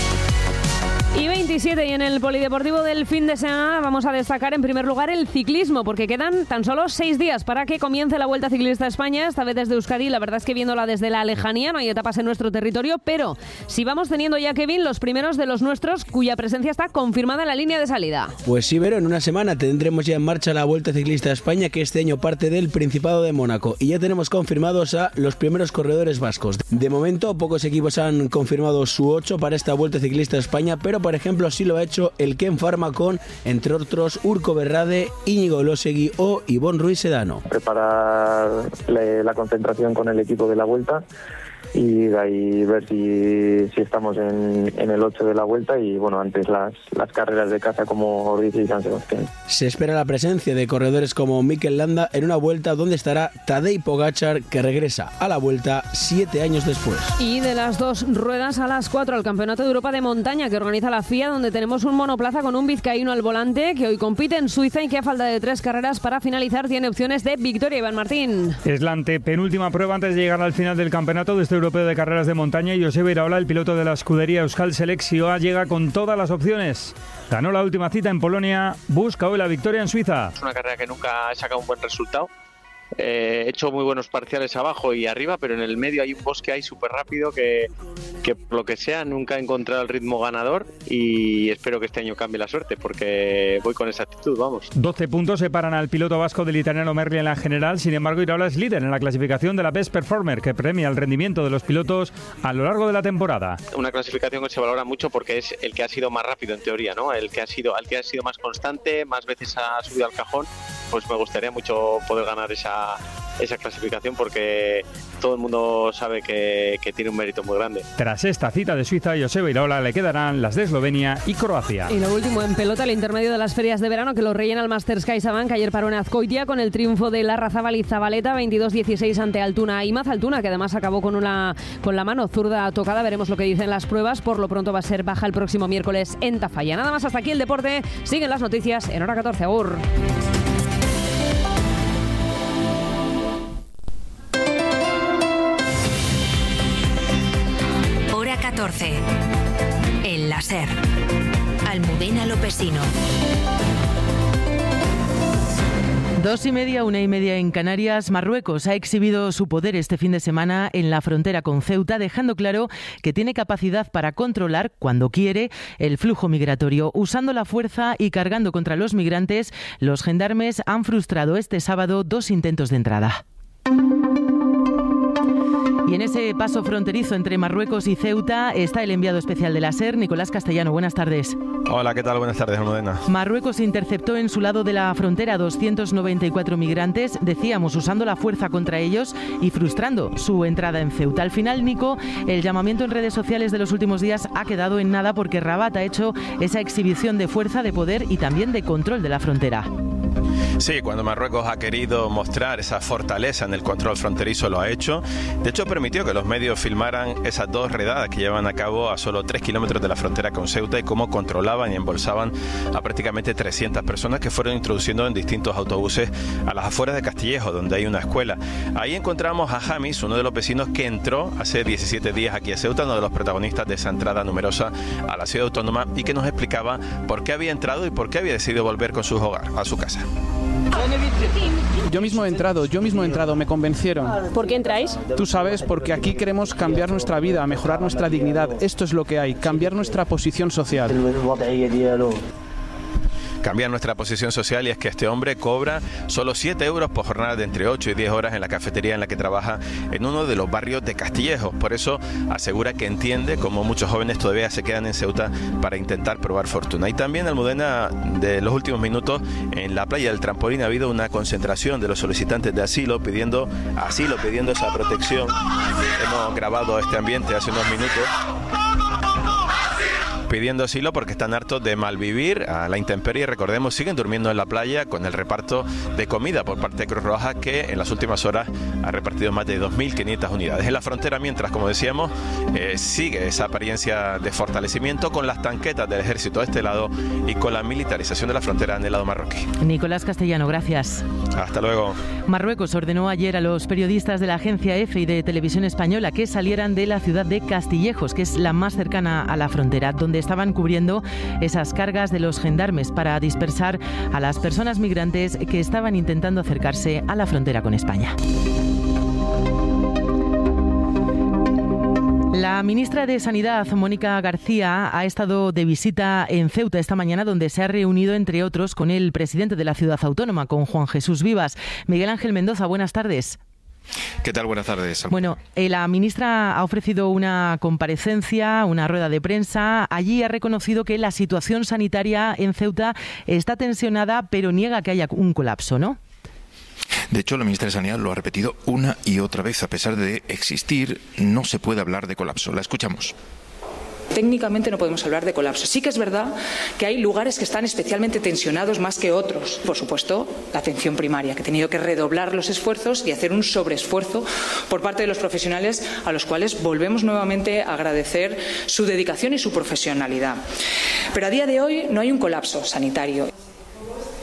Speaker 18: Y 27, y en el polideportivo del fin de semana vamos a destacar en primer lugar el ciclismo, porque quedan tan solo 6 días para que comience la Vuelta Ciclista a España, esta vez desde Euskadi. La verdad es que viéndola desde la lejanía, no hay etapas en nuestro territorio, pero si vamos teniendo ya, Kevin, los primeros de los nuestros cuya presencia está confirmada en la línea de salida.
Speaker 25: Pues sí, Vero, en una semana tendremos ya en marcha la Vuelta Ciclista a España, que este año parte del Principado de Mónaco, y ya tenemos confirmados a los primeros corredores vascos. De momento, pocos equipos han confirmado su 8 para esta Vuelta Ciclista a España, pero por ejemplo sí lo ha hecho el Ken Pharma con, entre otros, Urko Berrade, Íñigo Elosegui o Ivonne Ruiz Sedano.
Speaker 12: Preparar la concentración con el equipo de la Vuelta y de ahí ver si estamos en el 8 de la Vuelta y bueno, antes las carreras de casa como Ordizia y San Sebastián.
Speaker 25: Se espera la presencia de corredores como Mikel Landa en una Vuelta donde estará Tadej Pogačar, que regresa a la Vuelta 7 años después.
Speaker 18: Y de las 2 ruedas a las 4 al Campeonato de Europa de Montaña que organiza la FIA, donde tenemos un monoplaza con un vizcaíno al volante que hoy compite en Suiza y que a falta de 3 carreras para finalizar tiene opciones de victoria. Iván Martín.
Speaker 14: Es la antepenúltima prueba antes de llegar al final del campeonato de este europeo de carreras de montaña y Joseba Iraola, el piloto de la escudería Euskal Selekzioa, llega con todas las opciones. Ganó la última cita en Polonia, busca hoy la victoria en Suiza.
Speaker 20: Es una carrera que nunca he sacado un buen resultado. He hecho muy buenos parciales abajo y arriba, pero en el medio hay un bosque ahí súper rápido que
Speaker 2: que por lo que sea nunca he encontrado el ritmo ganador y espero que este año cambie la suerte porque voy con esa actitud, vamos.
Speaker 14: 12 puntos separan al piloto vasco del italiano Merli en la general, sin embargo Iraola es líder en la clasificación de la Best Performer, que premia el rendimiento de los pilotos a lo largo de la temporada.
Speaker 2: Una clasificación que se valora mucho porque es el que ha sido más rápido en teoría, ¿no? El que ha sido más constante, más veces ha subido al cajón. Pues me gustaría mucho poder ganar esa clasificación porque todo el mundo sabe que tiene un mérito muy grande.
Speaker 14: Tras esta cita de Suiza, Joseba Iraola le quedarán las de Eslovenia y Croacia.
Speaker 18: Y lo último en pelota, el intermedio de las ferias de verano que lo rellena el Masters CaixaBank. Ayer paró en Azcoitia con el triunfo de Larrazábal y Zabaleta, 22-16 ante Altuna y Altuna, que además acabó con la mano zurda tocada. Veremos lo que dicen las pruebas. Por lo pronto va a ser baja el próximo miércoles en Tafalla. Nada más, hasta aquí el deporte. Siguen las noticias en Hora 14. Agur.
Speaker 1: Hora 14. El láser. Almudena Lopesino.
Speaker 13: 2:30, 1:30 en Canarias. Marruecos ha exhibido su poder este fin de semana en la frontera con Ceuta, dejando claro que tiene capacidad para controlar, cuando quiere, el flujo migratorio. Usando la fuerza y cargando contra los migrantes, los gendarmes han frustrado este sábado 2 intentos de entrada. Y en ese paso fronterizo entre Marruecos y Ceuta está el enviado especial de la SER, Nicolás Castellano. Buenas tardes.
Speaker 15: Hola, ¿qué tal? Buenas tardes, Almudena.
Speaker 13: Marruecos interceptó en su lado de la frontera 294 migrantes, decíamos, usando la fuerza contra ellos y frustrando su entrada en Ceuta. Al final, Nico, el llamamiento en redes sociales de los últimos días ha quedado en nada porque Rabat ha hecho esa exhibición de fuerza, de poder y también de control de la frontera.
Speaker 15: Sí, cuando Marruecos ha querido mostrar esa fortaleza en el control fronterizo lo ha hecho. De hecho, permitió que los medios filmaran esas 2 redadas que llevan a cabo a solo 3 kilómetros de la frontera con Ceuta y cómo controlaban y embolsaban a prácticamente 300 personas que fueron introduciendo en distintos autobuses a las afueras de Castillejo, donde hay una escuela. Ahí encontramos a Jamis, uno de los vecinos que entró hace 17 días aquí a Ceuta, uno de los protagonistas de esa entrada numerosa a la ciudad autónoma y que nos explicaba por qué había entrado y por qué había decidido volver con su hogar, a su casa.
Speaker 16: Yo mismo he entrado, me convencieron.
Speaker 18: ¿Por qué entráis?
Speaker 16: Tú sabes, porque aquí queremos cambiar nuestra vida, mejorar nuestra dignidad. Esto es lo que hay, cambiar nuestra posición social.
Speaker 15: Cambiar nuestra posición social, y es que este hombre cobra solo 7 euros por jornada de entre 8 y 10 horas en la cafetería en la que trabaja en uno de los barrios de Castillejo. Por eso asegura que entiende cómo muchos jóvenes todavía se quedan en Ceuta para intentar probar fortuna. Y también, Almudena, de los últimos minutos en la playa del Trampolín ha habido una concentración de los solicitantes de asilo pidiendo esa protección. Hemos grabado este ambiente hace unos minutos, pidiendo asilo porque están hartos de malvivir a la intemperie. Recordemos, siguen durmiendo en la playa con el reparto de comida por parte de Cruz Roja, que en las últimas horas ha repartido más de 2.500 unidades. En la frontera, mientras, como decíamos, sigue esa apariencia de fortalecimiento con las tanquetas del ejército de este lado y con la militarización de la frontera en el lado marroquí.
Speaker 13: Nicolás Castellano, gracias.
Speaker 15: Hasta luego.
Speaker 13: Marruecos ordenó ayer a los periodistas de la agencia EFE y de Televisión Española que salieran de la ciudad de Castillejos, que es la más cercana a la frontera, donde estaban cubriendo esas cargas de los gendarmes para dispersar a las personas migrantes que estaban intentando acercarse a la frontera con España. La ministra de Sanidad, Mónica García, ha estado de visita en Ceuta esta mañana, donde se ha reunido, entre otros, con el presidente de la ciudad autónoma, con Juan Jesús Vivas. Miguel Ángel Mendoza, buenas tardes.
Speaker 17: ¿Qué tal? Buenas tardes.
Speaker 13: Bueno, la ministra ha ofrecido una comparecencia, una rueda de prensa. Allí ha reconocido que la situación sanitaria en Ceuta está tensionada, pero niega que haya un colapso, ¿no?
Speaker 17: De hecho, la ministra de Sanidad lo ha repetido una y otra vez. A pesar de existir, no se puede hablar de colapso. La escuchamos.
Speaker 19: Técnicamente no podemos hablar de colapso. Sí que es verdad que hay lugares que están especialmente tensionados más que otros. Por supuesto, la atención primaria, que ha tenido que redoblar los esfuerzos y hacer un sobreesfuerzo por parte de los profesionales, a los cuales volvemos nuevamente a agradecer su dedicación y su profesionalidad. Pero a día de hoy no hay un colapso sanitario.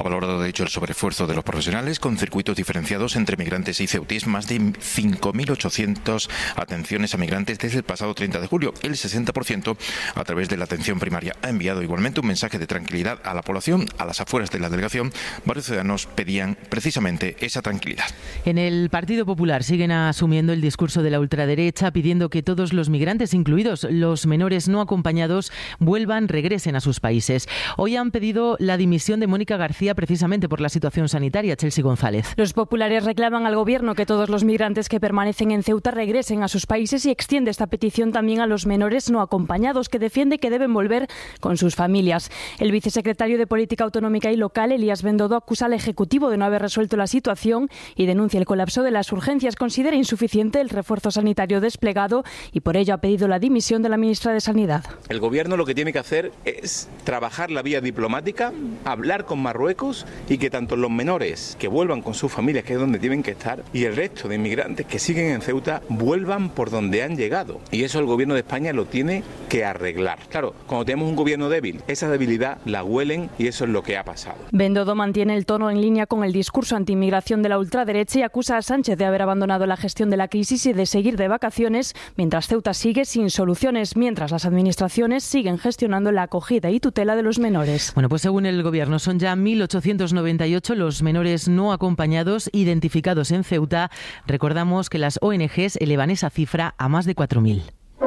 Speaker 17: valorado de hecho el sobreesfuerzo de los profesionales con circuitos diferenciados entre migrantes y ceutíes, más de 5.800 atenciones a migrantes desde el pasado 30 de julio. El 60% a través de la atención primaria. Ha enviado igualmente un mensaje de tranquilidad a la población. A las afueras de la delegación, varios ciudadanos pedían precisamente esa tranquilidad.
Speaker 13: En el Partido Popular siguen asumiendo el discurso de la ultraderecha, pidiendo que todos los migrantes, incluidos los menores no acompañados, regresen a sus países. Hoy han pedido la dimisión de Mónica García precisamente por la situación sanitaria. Chelsea González.
Speaker 4: Los populares reclaman al Gobierno que todos los migrantes que permanecen en Ceuta regresen a sus países y extiende esta petición también a los menores no acompañados, que defiende que deben volver con sus familias. El vicesecretario de Política Autonómica y Local, Elías Bendodo, acusa al Ejecutivo de no haber resuelto la situación y denuncia el colapso de las urgencias. Considera insuficiente el refuerzo sanitario desplegado y por ello ha pedido la dimisión de la ministra de Sanidad.
Speaker 6: El Gobierno lo que tiene que hacer es trabajar la vía diplomática, hablar con Marruecos y que tanto los menores que vuelvan con sus familias, que es donde tienen que estar, y el resto de inmigrantes que siguen en Ceuta vuelvan por donde han llegado. Y eso el Gobierno de España lo tiene que arreglar. Claro, cuando tenemos un gobierno débil, esa debilidad la huelen y eso es lo que ha pasado.
Speaker 4: Bendodo mantiene el tono en línea con el discurso antiinmigración de la ultraderecha y acusa a Sánchez de haber abandonado la gestión de la crisis y de seguir de vacaciones, mientras Ceuta sigue sin soluciones, mientras las administraciones siguen gestionando la acogida y tutela de los menores.
Speaker 13: Bueno, pues según el Gobierno son ya 1.898 los menores no acompañados identificados en Ceuta. Recordamos que las ONGs elevan esa cifra a más de 4.000.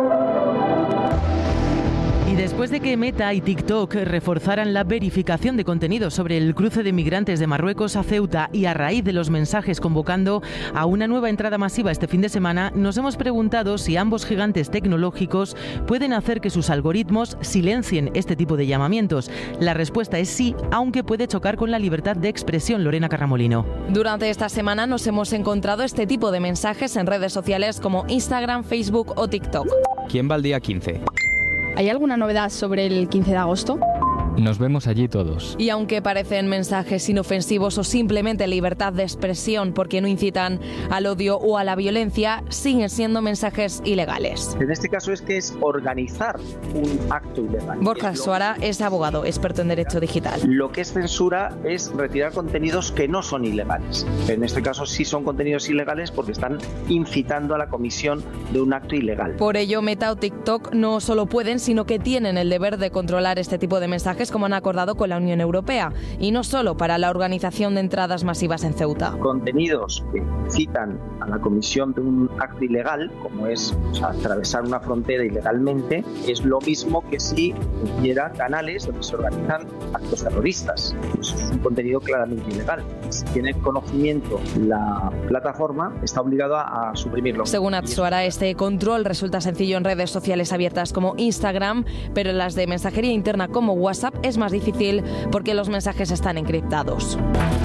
Speaker 13: Y después de que Meta y TikTok reforzaran la verificación de contenidos sobre el cruce de migrantes de Marruecos a Ceuta y a raíz de los mensajes convocando a una nueva entrada masiva este fin de semana, nos hemos preguntado si ambos gigantes tecnológicos pueden hacer que sus algoritmos silencien este tipo de llamamientos. La respuesta es sí, aunque puede chocar con la libertad de expresión. Lorena Carramolino.
Speaker 21: Durante esta semana nos hemos encontrado este tipo de mensajes en redes sociales como Instagram, Facebook o TikTok.
Speaker 22: ¿Quién va al día 15?
Speaker 23: ¿Hay alguna novedad sobre el 15 de agosto?
Speaker 22: Nos vemos allí todos.
Speaker 21: Y aunque parecen mensajes inofensivos o simplemente libertad de expresión porque no incitan al odio o a la violencia, siguen siendo mensajes ilegales.
Speaker 24: En este caso es que es organizar un acto ilegal.
Speaker 21: Borja Suara es abogado, experto en derecho digital.
Speaker 24: Lo que es censura es retirar contenidos que no son ilegales. En este caso sí son contenidos ilegales porque están incitando a la comisión de un acto ilegal.
Speaker 21: Por ello, Meta o TikTok no solo pueden, sino que tienen el deber de controlar este tipo de mensajes, como han acordado con la Unión Europea, y no solo para la organización de entradas masivas en Ceuta.
Speaker 24: Contenidos que incitan a la comisión de un acto ilegal, como es atravesar una frontera ilegalmente, es lo mismo que si hubiera canales donde se organizan actos terroristas. Eso es un contenido claramente ilegal. Si tiene conocimiento la plataforma, está obligado a suprimirlo.
Speaker 21: Según Atsuara, este control resulta sencillo en redes sociales abiertas como Instagram, pero en las de mensajería interna como WhatsApp es más difícil porque los mensajes están encriptados.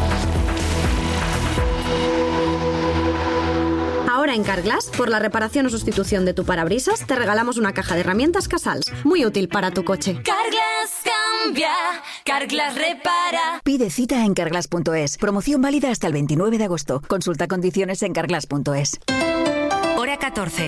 Speaker 27: Ahora en Carglass, por la reparación o sustitución de tu parabrisas, te regalamos una caja de herramientas Casals, muy útil para tu coche.
Speaker 28: Carglass cambia, Carglass repara.
Speaker 29: Pide cita en carglass.es. Promoción válida hasta el 29 de agosto. Consulta condiciones en carglass.es.
Speaker 1: Hora 14.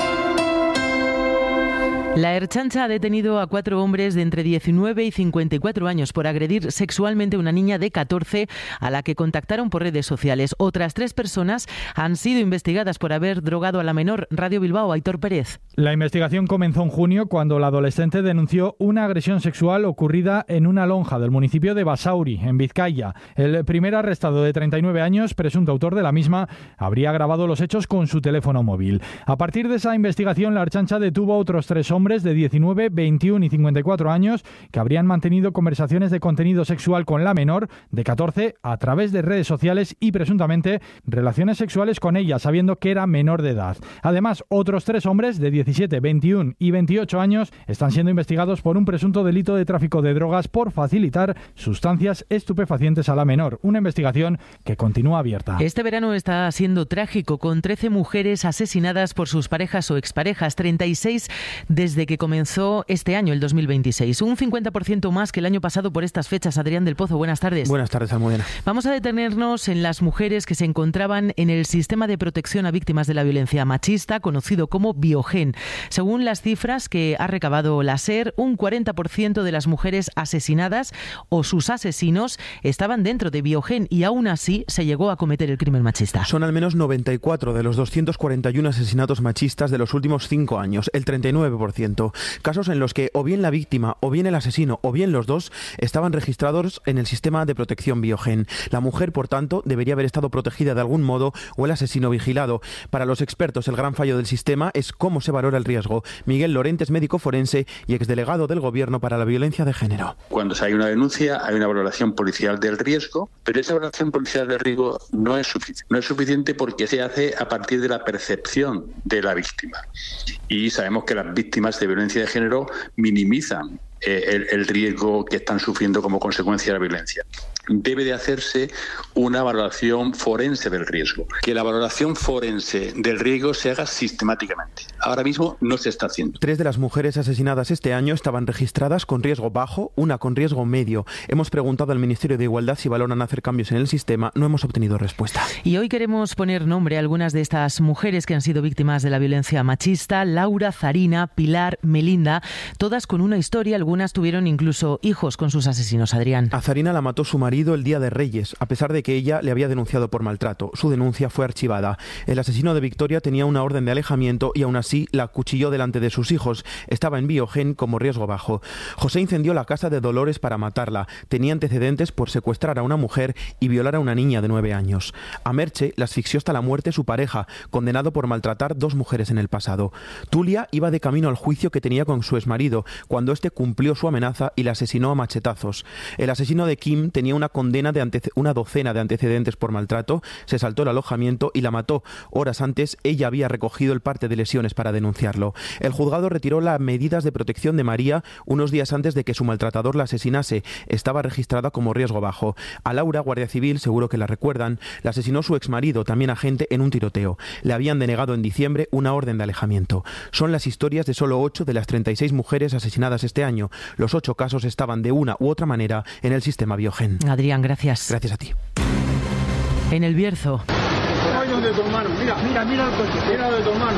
Speaker 13: La Ertzaintza ha detenido a 4 hombres de entre 19 y 54 años por agredir sexualmente a una niña de 14 a la que contactaron por redes sociales. Otras 3 personas han sido investigadas por haber drogado a la menor. Radio Bilbao, Aitor Pérez.
Speaker 14: La investigación comenzó en junio cuando la adolescente denunció una agresión sexual ocurrida en una lonja del municipio de Basauri, en Vizcaya. El primer arrestado, de 39 años, presunto autor de la misma, habría grabado los hechos con su teléfono móvil. A partir de esa investigación, la Ertzaintza detuvo a otros 3 hombres de 19, 21 y 54 años que habrían mantenido conversaciones de contenido sexual con la menor de 14 a través de redes sociales y presuntamente relaciones sexuales con ella, sabiendo que era menor de edad. Además, otros 3 hombres de 17, 21 y 28 años están siendo investigados por un presunto delito de tráfico de drogas por facilitar sustancias estupefacientes a la menor. Una investigación que continúa abierta.
Speaker 13: Este verano está siendo trágico, con 13 mujeres asesinadas por sus parejas o exparejas, 36 desde que comenzó este año, el 2026. Un 50% más que el año pasado por estas fechas. Adrián del Pozo, buenas tardes.
Speaker 30: Buenas tardes, Almudena.
Speaker 13: Vamos a detenernos en las mujeres que se encontraban en el sistema de protección a víctimas de la violencia machista, conocido como Biogen. Biogen. Según las cifras que ha recabado la SER, un 40% de las mujeres asesinadas o sus asesinos estaban dentro de Biogen y aún así se llegó a cometer el crimen machista.
Speaker 3: Son al menos 94 de los 241 asesinatos machistas de los últimos 5 años, el 39%. Casos en los que o bien la víctima, o bien el asesino, o bien los dos estaban registrados en el sistema de protección Biogen. La mujer, por tanto, debería haber estado protegida de algún modo o el asesino vigilado. Para los expertos, el gran fallo del sistema es cómo se valora el riesgo. Miguel Lorente es médico forense y exdelegado del Gobierno para la violencia de género.
Speaker 5: Cuando hay una denuncia, hay una valoración policial del riesgo, pero esa valoración policial del riesgo no es suficiente. No es suficiente porque se hace a partir de la percepción de la víctima. Y sabemos que las víctimas de violencia de género minimizan el riesgo que están sufriendo como consecuencia de la violencia. Debe de hacerse una valoración forense del riesgo. Que la valoración forense del riesgo se haga sistemáticamente. Ahora mismo no se está haciendo.
Speaker 3: 3 de las mujeres asesinadas este año estaban registradas con riesgo bajo, una con riesgo medio. Hemos preguntado al Ministerio de Igualdad si valoran hacer cambios en el sistema. No hemos obtenido respuesta.
Speaker 13: Y hoy queremos poner nombre a algunas de estas mujeres que han sido víctimas de la violencia machista: Laura, Zarina, Pilar, Melinda, todas con una historia. Algunas tuvieron incluso hijos con sus asesinos. Adrián.
Speaker 3: A Zarina la mató su marido el día de Reyes, a pesar de que ella le había denunciado por maltrato. Su denuncia fue archivada. El asesino de Victoria tenía una orden de alejamiento y aún así la acuchilló delante de sus hijos. Estaba en Biogen como riesgo bajo. José incendió la casa de Dolores para matarla. Tenía antecedentes por secuestrar a una mujer y violar a una niña de 9 años. A Merche la asfixió hasta la muerte su pareja, condenado por maltratar 2 mujeres en el pasado. Tulia iba de camino al juicio que tenía con su exmarido, cuando este cumplió su amenaza y la asesinó a machetazos. El asesino de Kim tenía una docena de antecedentes por maltrato, se saltó el alojamiento y la mató. Horas antes, ella había recogido el parte de lesiones para denunciarlo. El juzgado retiró las medidas de protección de María unos días antes de que su maltratador la asesinase. Estaba registrada como riesgo bajo. A Laura, guardia civil, seguro que la recuerdan, la asesinó su exmarido, también agente, en un tiroteo. Le habían denegado en diciembre una orden de alejamiento. Son las historias de solo 8 de las 36 mujeres asesinadas este año. Los 8 casos estaban de una u otra manera en el sistema Biogen.
Speaker 13: Adrián, gracias.
Speaker 3: Gracias a ti.
Speaker 13: En el Bierzo.
Speaker 7: De tu hermano. Mira el coche, mira de tu hermano.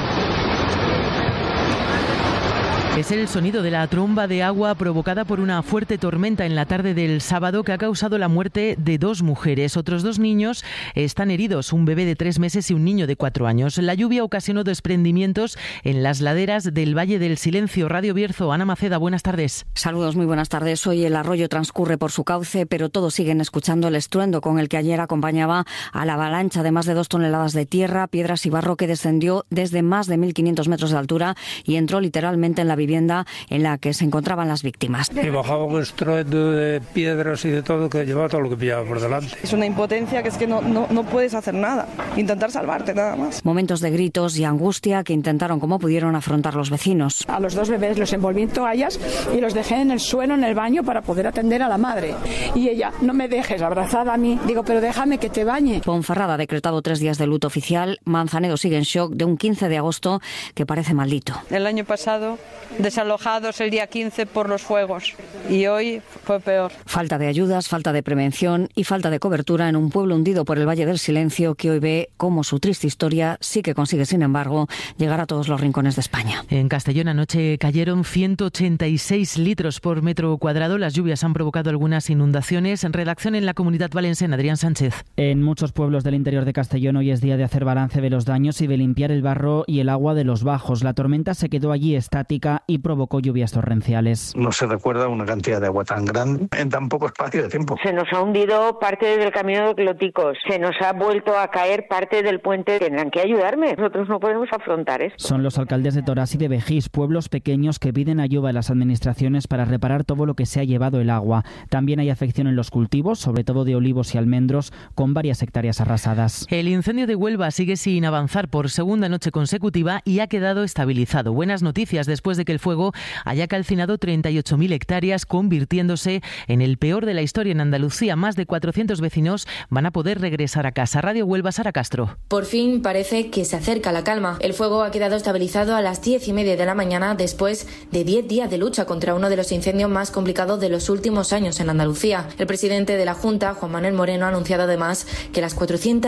Speaker 13: Es el sonido de la tromba de agua provocada por una fuerte tormenta en la tarde del sábado que ha causado la muerte de 2 mujeres. Otros 2 niños están heridos, un bebé de 3 meses y un niño de 4 años. La lluvia ocasionó desprendimientos en las laderas del Valle del Silencio. Radio Bierzo, Ana Maceda, buenas tardes.
Speaker 8: Saludos, muy buenas tardes. Hoy el arroyo transcurre por su cauce, pero todos siguen escuchando el estruendo con el que ayer acompañaba a la avalancha de más de 2 toneladas de tierra, piedras y barro que descendió desde más de 1.500 metros de altura y entró literalmente en la vivienda en la que se encontraban las víctimas.
Speaker 9: Y bajaba un estruendo de piedras y de todo que llevaba todo lo que pillaba por delante.
Speaker 10: Es una impotencia que es que no puedes hacer nada, intentar salvarte nada más.
Speaker 8: Momentos de gritos y angustia que intentaron como pudieron afrontar los vecinos.
Speaker 11: A los 2 bebés los envolví en toallas y los dejé en el suelo, en el baño, para poder atender a la madre. Y ella, no me dejes, abrazada a mí. Digo, pero déjame que te bañe.
Speaker 8: Ponferrada ha decretado 3 días de luto oficial. Manzanedo sigue en shock de un 15 de agosto que parece maldito.
Speaker 10: El año pasado desalojados el día 15 por los fuegos y hoy fue peor.
Speaker 8: Falta de ayudas, falta de prevención y falta de cobertura en un pueblo hundido por el Valle del Silencio que hoy ve cómo su triste historia sí que consigue, sin embargo, llegar a todos los rincones de España.
Speaker 13: En Castellón anoche cayeron 186 litros por metro cuadrado. Las lluvias han provocado algunas inundaciones. En redacción en la Comunidad Valenciana, Adrián Sánchez.
Speaker 12: En muchos pueblos del interior de Castellón hoy es día de hacer balance de los daños y de limpiar el barro y el agua de los bajos. La tormenta se quedó allí estática y provocó lluvias torrenciales.
Speaker 9: No se recuerda una cantidad de agua tan grande en tan poco espacio de tiempo.
Speaker 26: Se nos ha hundido parte del camino de Cloticos, se nos ha vuelto a caer parte del puente. Tendrán que ayudarme, nosotros no podemos afrontar esto.
Speaker 12: Son los alcaldes de Torás y de Vejís, pueblos pequeños que piden ayuda a las administraciones para reparar todo lo que se ha llevado el agua. También hay afección en los cultivos, sobre todo de olivos y almendros, con varias hectáreas arrasadas.
Speaker 13: El incendio de Huelva sigue sin avanzar por segunda noche consecutiva y ha quedado estabilizado. Buenas noticias después de que el fuego haya calcinado 38.000 hectáreas, convirtiéndose en el peor de la historia en Andalucía. Más de 400 vecinos van a poder regresar a casa. Radio Huelva, Sara Castro.
Speaker 30: Por fin parece que se acerca la calma. El fuego ha quedado estabilizado a las 10:30 de la mañana después de 10 días de lucha contra uno de los incendios más complicados de los últimos años en Andalucía. El presidente de la Junta, Juan Manuel Moreno, ha anunciado además que las 400